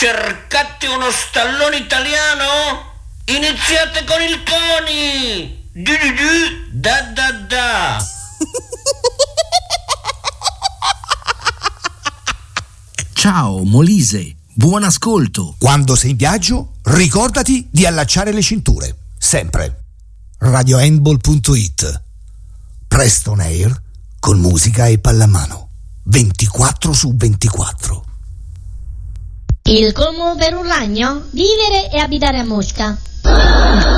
Cercate uno stallone italiano? Iniziate con il CONI! Da. Ciao Molise, buon ascolto. Quando sei in viaggio, ricordati di allacciare le cinture, sempre. RadioHandball.it. Preston Air con musica e pallamano 24/24. Il colmo per un ragno? Vivere e abitare a Mosca.